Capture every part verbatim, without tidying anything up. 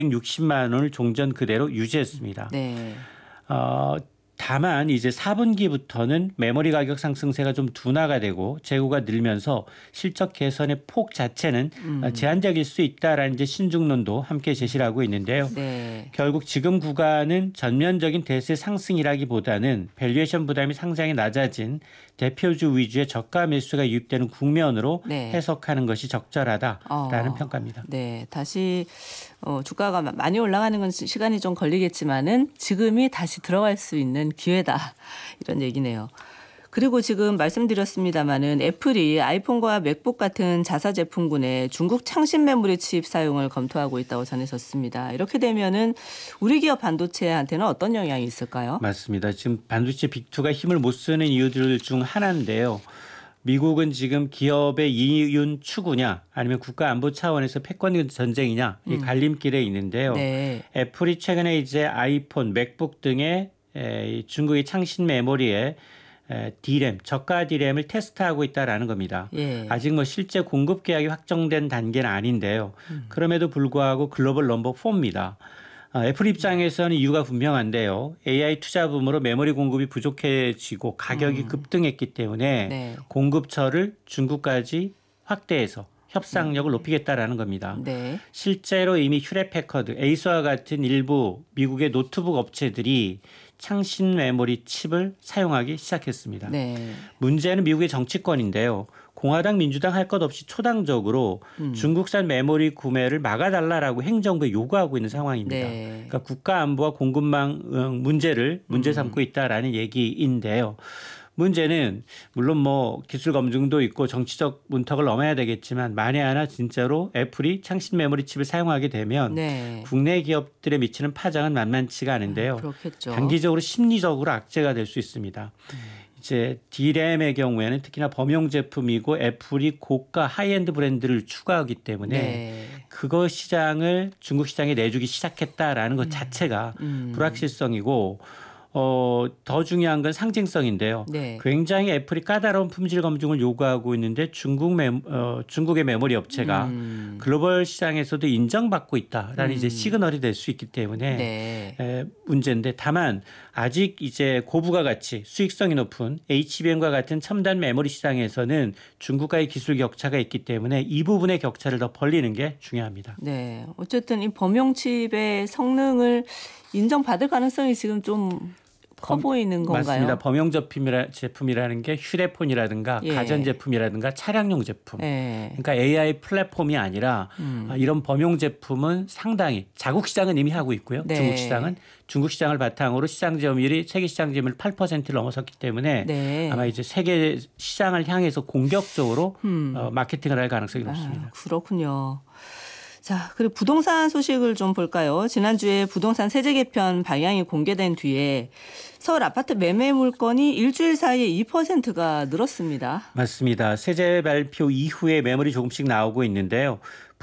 육십만 원을 종전 그대로 유지했습니다. 네. 어, 다만 이제 사 분기부터는 메모리 가격 상승세가 좀 둔화가 되고 재고가 늘면서 실적 개선의 폭 자체는 음. 제한적일 수 있다라는 이제 신중론도 함께 제시를 하고 있는데요. 네. 결국 지금 구간은 전면적인 대세 상승이라기보다는 밸류에이션 부담이 상당히 낮아진 대표주 위주의 저가 매수가 유입되는 국면으로 네. 해석하는 것이 적절하다라는 어, 평가입니다. 네, 다시 어, 주가가 마- 많이 올라가는 건 시- 시간이 좀 걸리겠지만은 지금이 다시 들어갈 수 있는 기회다 이런 얘기네요. 그리고 지금 말씀드렸습니다마는 애플이 아이폰과 맥북 같은 자사 제품군에 중국 창신 메모리 칩 사용을 검토하고 있다고 전해졌습니다. 이렇게 되면은 우리 기업 반도체한테는 어떤 영향이 있을까요? 맞습니다. 지금 반도체 빅투가 힘을 못 쓰는 이유들 중 하나인데요. 미국은 지금 기업의 이윤 추구냐 아니면 국가 안보 차원에서 패권 전쟁이냐 이 갈림길에 있는데요. 네. 애플이 최근에 이제 아이폰, 맥북 등의 에, 중국의 창신 메모리에 에, 디램, 저가 디램을 테스트하고 있다라는 겁니다. 예. 아직 뭐 실제 공급 계약이 확정된 단계는 아닌데요. 음. 그럼에도 불구하고 글로벌 넘버 사입니다. 어, 애플 입장에서는 이유가 분명한데요. 에이아이 투자 붐으로 메모리 공급이 부족해지고 가격이 음. 급등했기 때문에 네. 공급처를 중국까지 확대해서 협상력을 높이겠다라는 겁니다. 네. 실제로 이미 휴레패커드, 에이서와 같은 일부 미국의 노트북 업체들이 창신 메모리 칩을 사용하기 시작했습니다. 네. 문제는 미국의 정치권인데요. 공화당, 민주당 할 것 없이 초당적으로 음. 중국산 메모리 구매를 막아달라라고 행정부에 요구하고 있는 상황입니다. 네. 그러니까 국가 안보와 공급망 문제를 문제 삼고 있다라는 얘기인데요. 문제는 물론 뭐 기술 검증도 있고 정치적 문턱을 넘어야 되겠지만 만에 하나 진짜로 애플이 창신 메모리 칩을 사용하게 되면 네. 국내 기업들에 미치는 파장은 만만치가 않은데요. 그렇겠죠. 단기적으로 심리적으로 악재가 될 수 있습니다. 음. 이제 디램의 경우에는 특히나 범용 제품이고 애플이 고가 하이엔드 브랜드를 추구하기 때문에 네. 그거 시장을 중국 시장에 내주기 시작했다라는 것 자체가 음. 불확실성이고 어, 더 중요한 건 상징성인데요. 네. 굉장히 애플이 까다로운 품질 검증을 요구하고 있는데 중국 메, 어, 중국의 메모리 업체가 음. 글로벌 시장에서도 인정받고 있다라는 음. 이제 시그널이 될 수 있기 때문에 네. 에, 문제인데 다만 아직 이제 고부가 가치 수익성이 높은 에이치비엠과 같은 첨단 메모리 시장에서는 중국과의 기술 격차가 있기 때문에 이 부분의 격차를 더 벌리는 게 중요합니다. 네. 어쨌든 이 범용 칩의 성능을 인정받을 가능성이 지금 좀 커 범- 보이는 건가요? 맞습니다. 범용 제품이라, 제품이라는 게 휴대폰이라든가 예. 가전 제품이라든가 차량용 제품. 네. 그러니까 에이아이 플랫폼이 아니라 음. 아, 이런 범용 제품은 상당히 자국 시장은 이미 하고 있고요. 네. 중국 시장은 중국 시장을 바탕으로 시장 점유율이 세계 시장 점유율 팔 퍼센트를 넘어섰기 때문에 네. 아마 이제 세계 시장을 향해서 공격적으로 음. 어, 마케팅을 할 가능성이 아, 높습니다. 그렇군요. 자, 그리고 부동산 소식을 좀 볼까요? 지난주에 부동산 세제 개편 방향이 공개된 뒤에 서울 아파트 매매 물건이 일주일 사이에 이 퍼센트가 늘었습니다. 맞습니다. 세제 발표 이후에 매물이 조금씩 나오고 있는데요.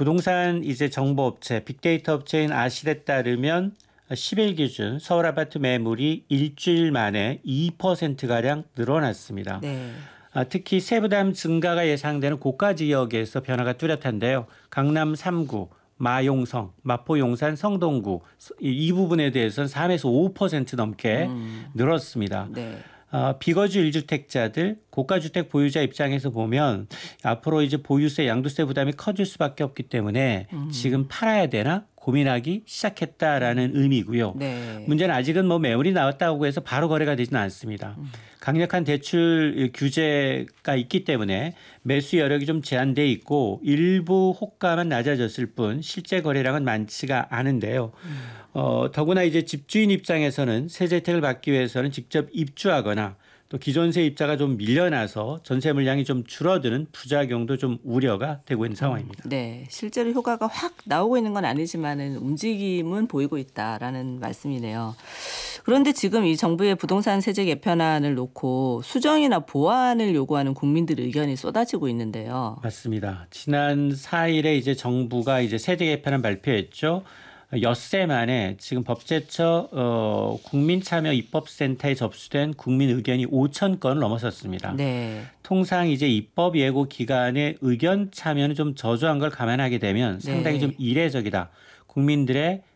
부동산 이제 정보업체, 빅데이터 업체인 아실에 따르면 십 일 기준 서울 아파트 매물이 일주일 만에 이 퍼센트가량 늘어났습니다. 네. 아, 특히 세부담 증가가 예상되는 고가 지역에서 변화가 뚜렷한데요. 강남 삼 구, 마용성, 마포 용산 성동구 이, 이 부분에 대해서는 삼에서 오 퍼센트 넘게 음. 늘었습니다. 네. 어, 비거주 일주택자들, 고가주택 보유자 입장에서 보면 앞으로 이제 보유세, 양도세 부담이 커질 수밖에 없기 때문에 음. 지금 팔아야 되나 고민하기 시작했다라는 의미고요. 네. 문제는 아직은 뭐 매물이 나왔다고 해서 바로 거래가 되지는 않습니다. 음. 강력한 대출 규제가 있기 때문에 매수 여력이 좀 제한돼 있고 일부 호가만 낮아졌을 뿐 실제 거래량은 많지가 않은데요. 음. 어, 더구나 이제 집주인 입장에서는 세제 혜택을 받기 위해서는 직접 입주하거나 또 기존 세입자가 좀 밀려나서 전세 물량이 좀 줄어드는 부작용도 좀 우려가 되고 있는 상황입니다. 네, 실제로 효과가 확 나오고 있는 건 아니지만은 움직임은 보이고 있다라는 말씀이네요. 그런데 지금 이 정부의 부동산 세제 개편안을 놓고 수정이나 보완을 요구하는 국민들의 의견이 쏟아지고 있는데요. 맞습니다. 지난 사 일에 이제 정부가 이제 세제 개편안 발표했죠. 엿새 만에 지금 법제처 어, 국민참여 입법센터에 접수된 국민 의견이 오천 건을 넘어섰습니다. 네. 통상 이제 입법 예고 기간에 의견 참여는 좀 저조한 걸 감안하게 되면 상당히 네. 좀 이례적이다. 국민들의